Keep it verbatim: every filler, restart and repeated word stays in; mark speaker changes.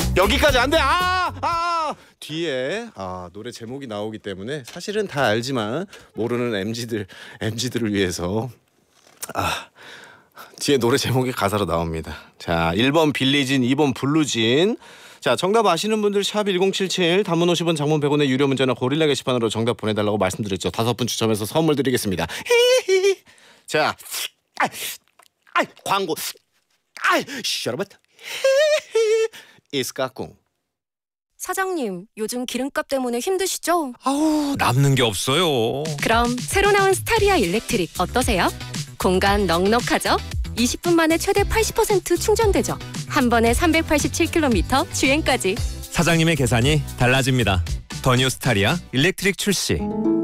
Speaker 1: 여기까지 안 돼. 아, 아. 뒤에 아, 노래 제목이 나오기 때문에 사실은 다 알지만 모르는 엠지들 엠지들을 위해서 아, 뒤에 노래 제목이 가사로 나옵니다. 자, 일 번 빌리진, 이 번 블루진. 자, 정답 아시는 분들 샵 일공칠칠, 단문 오십 원, 장문 백 원의 유료 문자나 고릴라 게시판으로 정답 보내달라고 말씀드렸죠. 다섯 분 추첨해서 선물 드리겠습니다. 자, 아, 아, 광고. 아, 여러분, 이스카꿍.
Speaker 2: 사장님, 요즘 기름값 때문에 힘드시죠?
Speaker 3: 아우, 남는 게 없어요.
Speaker 2: 그럼 새로 나온 스타리아 일렉트릭 어떠세요? 공간 넉넉하죠? 이십 분 만에 최대 팔십 퍼센트 충전되죠. 한 번에 삼백팔십칠 킬로미터 주행까지.
Speaker 3: 사장님의 계산이 달라집니다. 더 뉴 스타리아 일렉트릭 출시.